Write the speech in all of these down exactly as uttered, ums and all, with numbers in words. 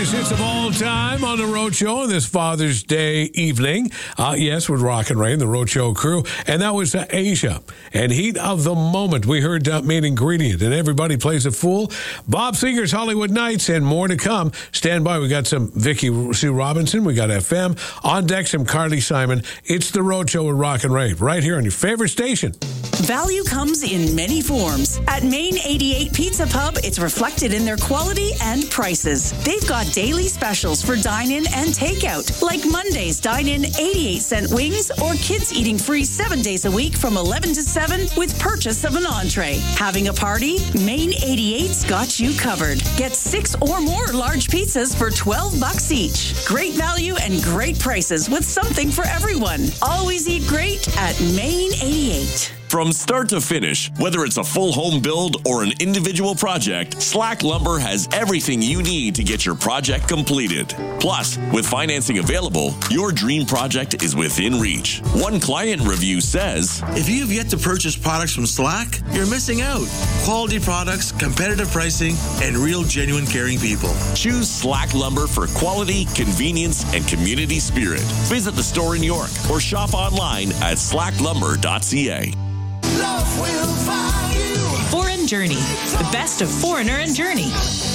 greatest hits of all time on the Road Show on this Father's Day evening. Uh, yes, with Rock and Rain, the Road Show crew. And that was uh, Asia. And Heat of the Moment. We heard uh, Main Ingredient. And Everybody Plays a Fool. Bob Seger's Hollywood Nights and more to come. Stand by. We got some Vicky Sue Robinson. We got F M. On deck, some Carly Simon. It's the Road Show with Rock and Rain. Right here on your favorite station. Value comes in many forms. At Main eighty-eight Pizza Pub, it's reflected in their quality and prices. They've got daily specials for dine-in and takeout, like Monday's dine-in eighty-eight cent wings or kids eating free seven days a week from eleven to seven with purchase of an entree. Having a party? Main eighty-eight's got you covered. Get six or more large pizzas for twelve bucks each. Great value and great prices with something for everyone. Always eat great at Main eighty-eight. From start to finish, whether it's a full home build or an individual project, Slack Lumber has everything you need to get your project completed. Plus, with financing available, your dream project is within reach. One client review says, if you have yet to purchase products from Slack, you're missing out. Quality products, competitive pricing, and real genuine caring people. Choose Slack Lumber for quality, convenience, and community spirit. Visit the store in York or shop online at slack lumber dot c a. Love will find you. Foreign Journey, the best of Foreigner and Journey.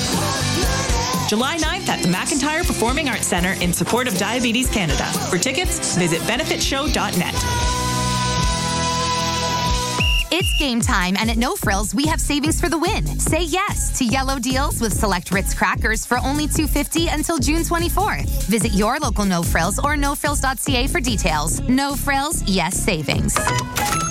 July ninth at the McIntyre Performing Arts Centre in support of Diabetes Canada. For tickets, visit benefit show dot net. It's game time, and at No Frills, we have savings for the win. Say yes to yellow deals with select Ritz crackers for only two dollars and fifty cents until June twenty-fourth. Visit your local No Frills or no frills dot c a for details. No Frills, yes savings.